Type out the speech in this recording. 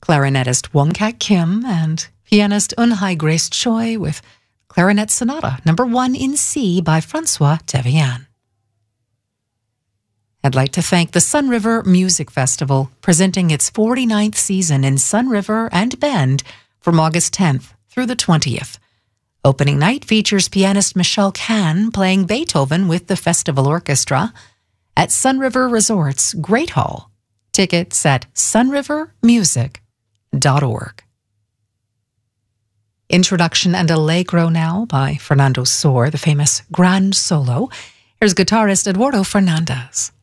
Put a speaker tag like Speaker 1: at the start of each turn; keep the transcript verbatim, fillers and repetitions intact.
Speaker 1: clarinetist Wong Kat Kim and pianist Eunhye Grace Choi with Clarinet Sonata Number One in C by Francois Devian. I'd like to thank the Sun River Music Festival, presenting its forty-ninth season in Sun River and Bend from August tenth through the twentieth. Opening night features pianist Michelle Kahn playing Beethoven with the Festival Orchestra at Sun River Resort's Great Hall. Tickets at sun river music dot org. Introduction and Allegro now by Fernando Sor, the famous Grand Solo. Here's guitarist Eduardo Fernandez.